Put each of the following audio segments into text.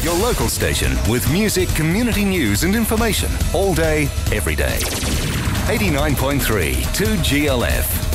Your local station with music, community news and information all day, every day. 89.3 2GLF.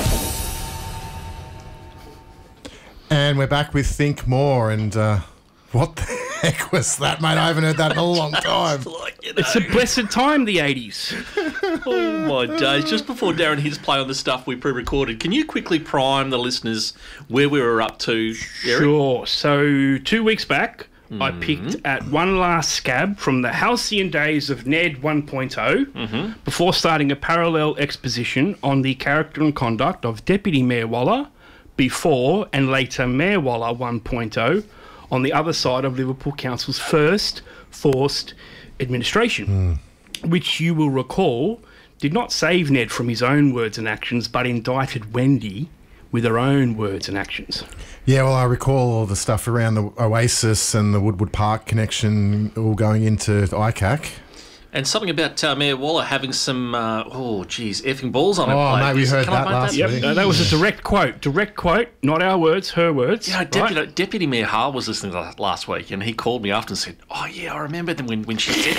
And we're back with Think More, and what the heck was that, mate? I haven't heard that in a long time. It's a blessed time, the 80s. Oh, my days. Just before Darren hits play on the stuff we pre-recorded, can you quickly prime the listeners where we were up to, Eric? Sure. So 2 weeks back, I picked at One Last Scab from the halcyon days of Ned 1.0 before starting a parallel exposition on the character and conduct of Deputy Mayor Waller before and later Mayor Waller 1.0 on the other side of Liverpool Council's first forced administration, which you will recall did not save Ned from his own words and actions, but indicted Wendy with her own words and actions. Yeah, well, I recall all the stuff around the Oasis and the Woodward Park connection all going into ICAC. And something about Mayor Waller having some, effing balls on it. Oh, mate, we heard that last week. No, that was a direct quote, not our words, her words. You know, Deputy Mayor Hall was listening to that last week, and he called me after and said, "Oh yeah, I remember them when she said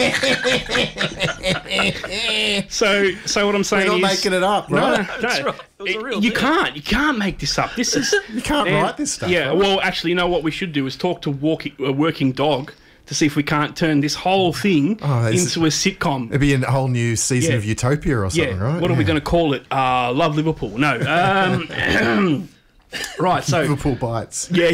that." So what I'm saying We're not is, making it up, right? No, That's right. It was a real you thing. can't make this up. This is You can't write this stuff. Yeah, right? well, actually, you know what we should do is talk to a working dog to see if we can't turn this whole thing into a sitcom. It'd be a whole new season of Utopia or something, right? What are we going to call it? Love Liverpool. No. Right, so... Liverpool Bites. Yeah.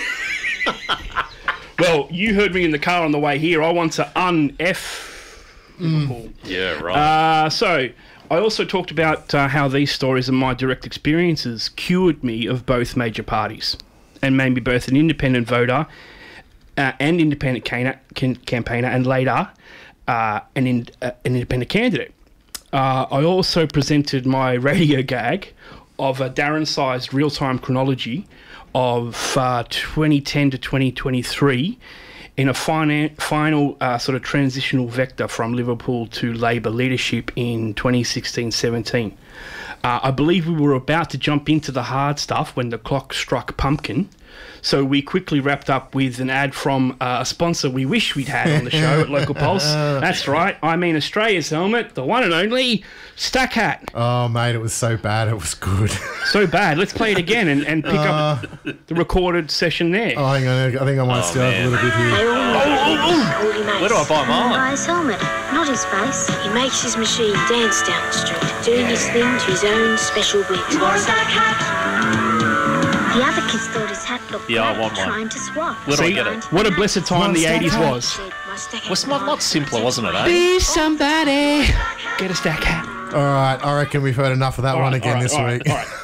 Well, you heard me in the car on the way here. I want to un-F Liverpool. Yeah, right. So... I also talked about how these stories and my direct experiences cured me of both major parties and made me both an independent voter and independent campaigner and later an independent candidate. I also presented my radio gag of a Darren-sized real-time chronology of 2010 to 2023 in a final sort of transitional vector from Liverpool to Labor leadership in 2016-17. I believe we were about to jump into the hard stuff when the clock struck pumpkin, so we quickly wrapped up with an ad from a sponsor we wish we'd had on the show at Local Pulse. That's right, I mean Australia's helmet, the one and only Stack Hat. Oh, mate, it was so bad, it was good. So bad. Let's play it again and pick up the recorded session there. Oh, hang on, I think I might still have a little bit here. Where do I buy mine? Buy his helmet, not his face. He makes his machine dance down the street, doing his thing to his own special beat. You want a Stack Hat? The other kids thought his hat looked Yeah, I great, want one. trying to swap. Where do I See, get it? what a blessed time the 80s was. Was a lot simpler, wasn't it, eh? Be somebody. Get a Stack Hat. All right, I reckon we've heard enough of that one again this week.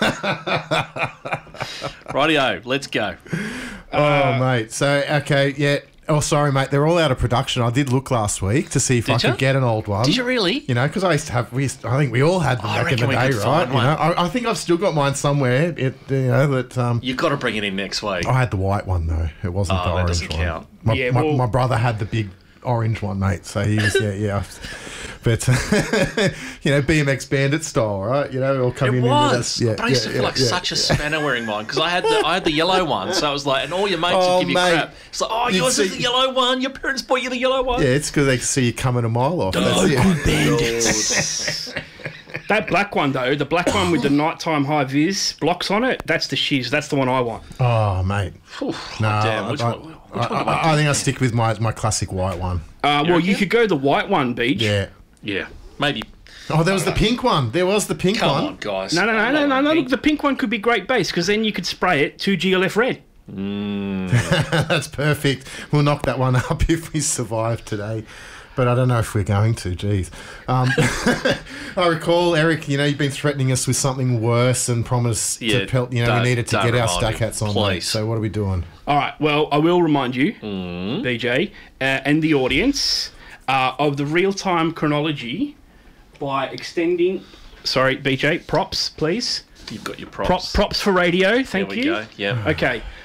Rightio, let's go. Oh, mate. So, okay, yeah. Oh, sorry, mate. They're all out of production. I did look last week to see if I could get an old one. Did you really? You know, because I used to have. I think we all had them back in the day, right? You know, I think I've still got mine somewhere. You've got to bring it in next week. I had the white one though. It wasn't the that orange doesn't one. count. My brother had the big orange one, mate. So he was yeah. But BMX Bandit style, right? You know, all coming in with us. But I used to feel like such a spanner wearing mine because I had the yellow one. So I was like, and all your mates would give you crap. It's like, yours is the yellow one. Your parents bought you the yellow one. Yeah, it's because they can see you coming a mile off. Bandits. That black one though, the black one with the nighttime high vis blocks on it, that's the shiz. That's the one I want. Oh, mate. Damn, which one? I think I stick with my classic white one. Well, you could go the white one, Beach. Yeah, maybe. Oh, there was the pink one. There was the pink one. Come on, guys. No. Look, the pink one could be great base because then you could spray it 2GLF red. That's perfect. We'll knock that one up if we survive today. But I don't know if we're going to, geez. I recall, Eric, you've been threatening us with something worse and promised to pelt, we needed to get our Stack Hats on. Mate. So what are we doing? All right, well, I will remind you, BJ, and the audience, of the real-time chronology by extending... Sorry, BJ, props, please. You've got your props. Props for radio, thank you. There we go, yeah. Okay,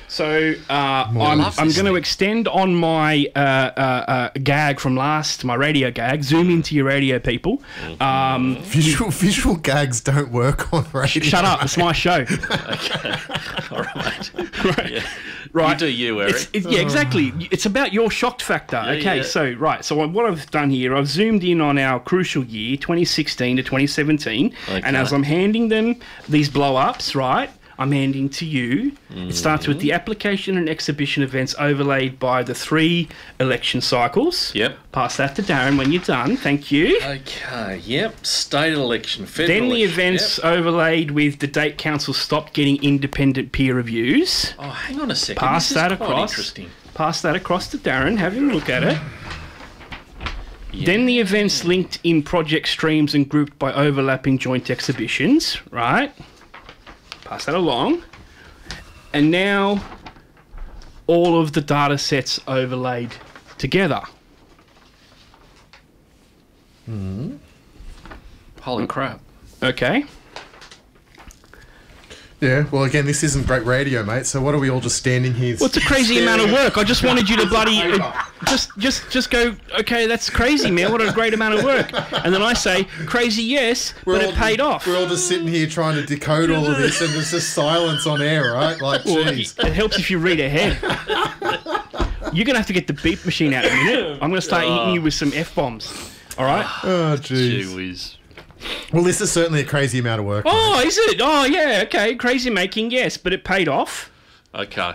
So I'm going to extend on my gag from my radio gag. Zoom into your radio, people. Visual gags don't work on radio. Shut up! It's my show. Okay. All right. Right. Yeah. Right. You do you, Eric. Yeah, exactly. It's about your shocked factor. Okay, yeah. so what I've done here, I've zoomed in on our crucial year, 2016 to 2017, and as I'm handing them these blow-ups, right, I'm handing to you. It starts with the application and exhibition events overlaid by the 3 election cycles. Yep. Pass that to Darren when you're done. Thank you. Okay, yep. State election, federal Then the election, events yep. overlaid with the date council stopped getting independent peer reviews. Oh, hang on a second. Pass this that is quite across. Interesting. Pass that across to Darren. Have him look at it. Then the events linked in project streams and grouped by overlapping joint exhibitions, right? Pass that along. And now all of the data sets overlaid together. Holy crap. Okay. Yeah, well, again, this isn't great radio, mate. So what are we all just standing here? Well, it's a crazy amount of work. I just wanted you to bloody just go. Okay, that's crazy, man. What a great amount of work. And then I say, crazy, yes, but it paid off. We're all just sitting here trying to decode all of this, and there's just silence on air, right? Like, jeez. It helps if you read ahead. You're gonna have to get the beep machine out in a minute. I'm gonna start hitting you with some F-bombs. All right. Oh, jeez. Gee whiz. Well, this is certainly a crazy amount of work. Oh, is it? Oh, yeah. Okay, crazy making, yes, but it paid off. Okay.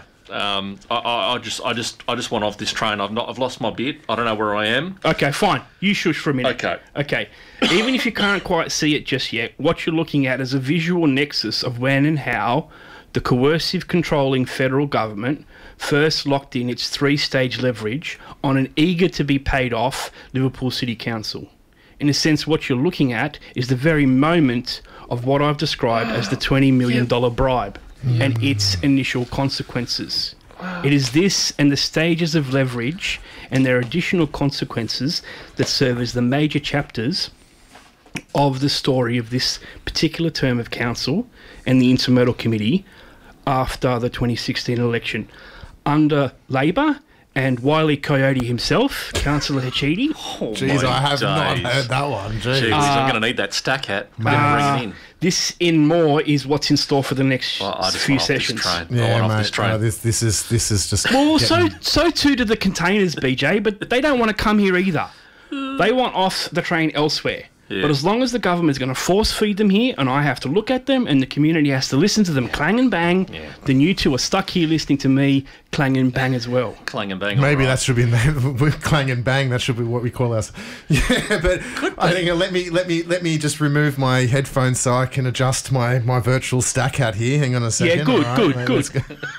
I just want off this train. I've lost my bit. I don't know where I am. Okay, fine. You shush for a minute. Okay. Even if you can't quite see it just yet, what you're looking at is a visual nexus of when and how the coercive controlling federal government first locked in its 3-stage leverage on an eager to be paid off Liverpool City Council. In a sense, what you're looking at is the very moment of what I've described as the $20 million bribe and its initial consequences. It is this and the stages of leverage and their additional consequences that serve as the major chapters of the story of this particular term of council and the Intermodal Committee after the 2016 election. Under Labor and Wile E. Coyote himself, Councillor Hachidi. Oh, Jeez, I have days. not heard that one. Jeez. Gee whiz, I'm going to need that stack hat. Bring it in. This in more is what's in store for the next I just few want off sessions. This train. I Yeah, want mate. off this train. This is just. Well, getting- so too do the containers, BJ, but they don't want to come here either. They want off the train elsewhere. Yeah. But as long as the government's going to force feed them here and I have to look at them and the community has to listen to them clang and bang, then you two are stuck here listening to me clang and bang as well. Clang and bang. Maybe all right. that should be clang and bang. That should be what we call us. Yeah, but I think let me just remove my headphones so I can adjust my virtual stack hat here. Hang on a second. Yeah, good, All right, good, mate, good, let's go.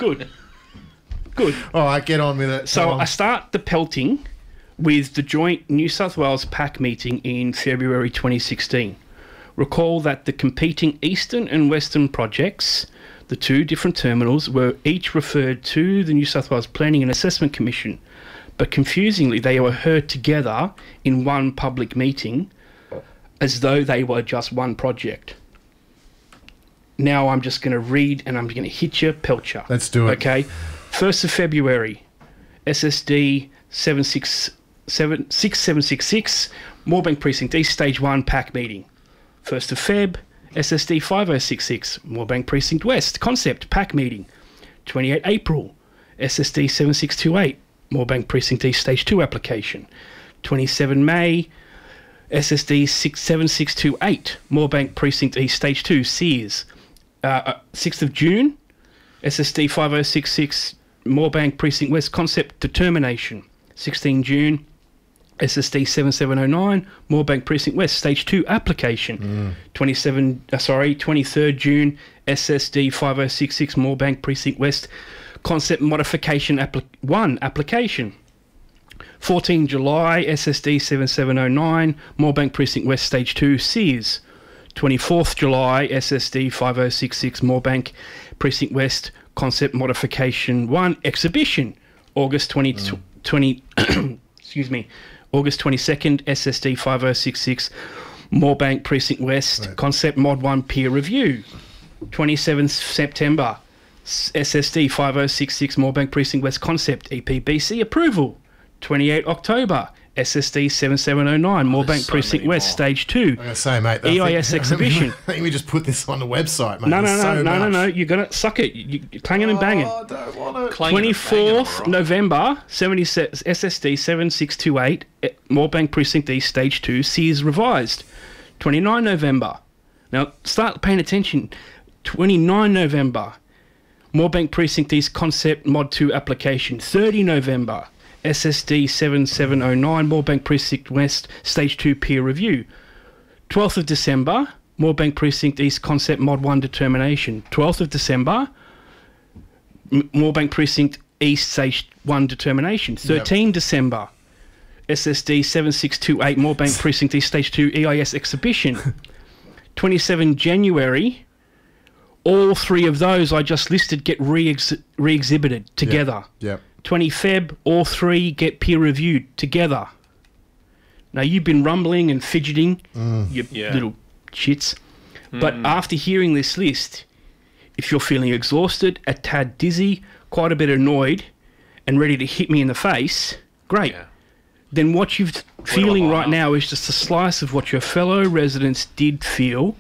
good. All right, get on with it. So Come on. I start the pelting with the joint New South Wales PAC meeting in February 2016. Recall that the competing eastern and western projects, the 2 different terminals, were each referred to the New South Wales Planning and Assessment Commission, but confusingly they were heard together in one public meeting as though they were just one project. Now I'm just going to read and I'm going to hit you, Pelcher. Let's do it. Okay. 1st of February, SSD 6766, Moorebank Precinct East Stage 1 PAC meeting. 1st of Feb, SSD 5066, Moorebank Precinct West Concept PAC meeting. 28 April, SSD 7628, Moorebank Precinct East Stage 2 application. 27 May, SSD 7628, Moorebank Precinct East Stage 2 Sears. 6th of June, SSD 5066, Moorebank Precinct West Concept Determination. 16 June, SSD 7709, Moorebank Precinct West Stage 2 application. 23rd June, SSD 5066, Moorebank Precinct West Concept Modification 1 application. 14 July, SSD 7709, Moorebank Precinct West Stage 2 Sears. 24th July, SSD 5066, Moorebank Precinct West Concept Modification 1 exhibition. August 2020 excuse me, August 22nd, SSD 5066, Moorebank Precinct West Concept Mod 1 peer review. 27th September, SSD 5066 Moorebank Precinct West Concept EPBC approval. 28 October. SSD 7709 Moorebank so Precinct many West more. Stage 2. I'm going to say, mate. EIS exhibition. I think we just put this on the website, mate. No. Much. You're going to suck it. You're clanging and banging. Oh, I don't want it. 24th November, SSD 7628, Moorebank Precinct East Stage 2, Sears revised. 29 November. Now, start paying attention. 29 November, Moorebank Precinct East Concept Mod 2 application. 30 November, SSD 7709, Moorebank Precinct West Stage 2 peer review. 12th of December, Moorebank Precinct East Concept Mod 1 determination. 12th of December, Moorebank Precinct East Stage 1 determination. 13 December, SSD 7628, Moorebank Precinct East Stage 2 EIS exhibition. 27 January, all three of those I just listed get re-exhibited together. Yep. 20 Feb, all three get peer-reviewed together. Now, you've been rumbling and fidgeting, you little shits. But after hearing this list, if you're feeling exhausted, a tad dizzy, quite a bit annoyed, and ready to hit me in the face, great. Yeah. Then what you're feeling right now is just a slice of what your fellow residents did feel,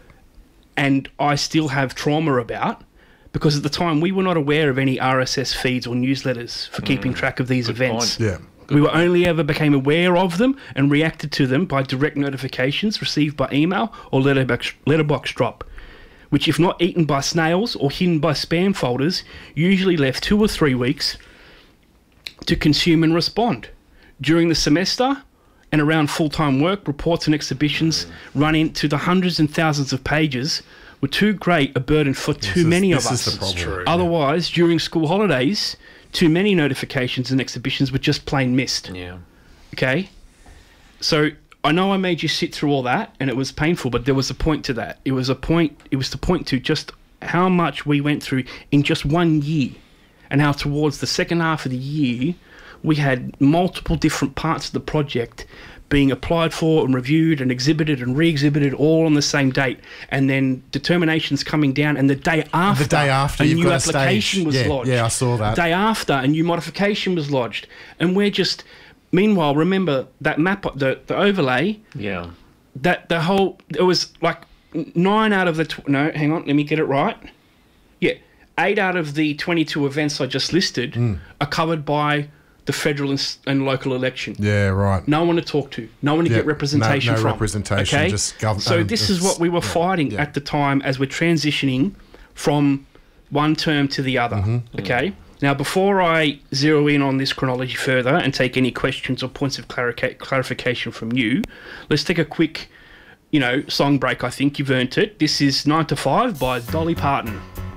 and I still have trauma about, because at the time we were not aware of any RSS feeds or newsletters for keeping track of these events. point. Yeah. We were only ever became aware of them and reacted to them by direct notifications received by email or letterbox drop, which, if not eaten by snails or hidden by spam folders, usually left 2 or 3 weeks to consume and respond. During the semester and around full-time work, reports and exhibitions run into the hundreds and thousands of pages were too great a burden for too many of us. This is the problem. true. Otherwise, during school holidays, too many notifications and exhibitions were just plain missed. Yeah. Okay? So I know I made you sit through all that, and it was painful, but there was a point to that. It was to point to just how much we went through in just 1 year, and how towards the second half of the year, we had multiple different parts of the project being applied for and reviewed and exhibited and re-exhibited all on the same date, and then determinations coming down, and the day after a you've new got application was lodged. Yeah, I saw that. Day after a new modification was lodged, and we're just... Meanwhile, remember that map, the overlay, Yeah. that the whole... It was like 9 out of the... No, hang on, let me get it right. Yeah, 8 out of the 22 events I just listed are covered by the federal and local election. Yeah, right. No one to talk to. No one to get representation no from. representation, Okay? just government. So this is what we were fighting at the time as we're transitioning from one term to the other. Okay? Now, before I zero in on this chronology further and take any questions or points of clarification from you, let's take a quick, song break. I think you've earned it. This is 9 to 5 by Dolly Parton.